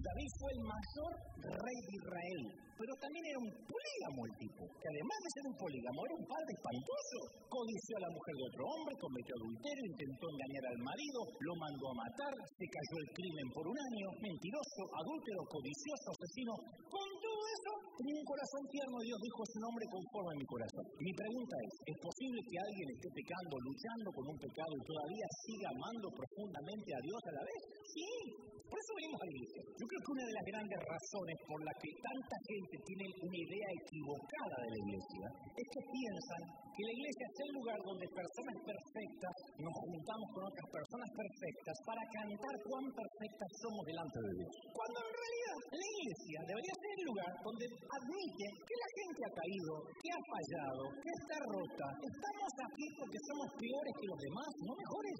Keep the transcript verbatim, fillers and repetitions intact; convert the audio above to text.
David fue el mayor rey de Israel, pero también era un polígamo el tipo, que además de ser un polígamo, era un padre espantoso. Codició a la mujer de otro hombre, cometió adulterio, intentó engañar al marido, lo mandó a matar, se cayó el crimen por un año, mentiroso, adúltero, codicioso, asesino. Con todo eso, tenía un corazón tierno. Dios dijo, es un hombre conforme a mi corazón. Mi pregunta es, ¿es posible que alguien esté pecando, luchando con un pecado y todavía siga amando profundamente a Dios a la vez? Sí, por eso venimos a la iglesia. Yo creo que una de las grandes razones por las que tanta gente tiene una idea equivocada de la iglesia es que piensan que la iglesia es el lugar donde personas perfectas nos juntamos con otras personas perfectas para cantar cuán perfectas somos delante de Dios. Cuando en realidad la iglesia debería ser el lugar donde admite que la gente ha caído, que ha fallado, que está rota. Estamos aquí porque somos peores que los demás, no mejores.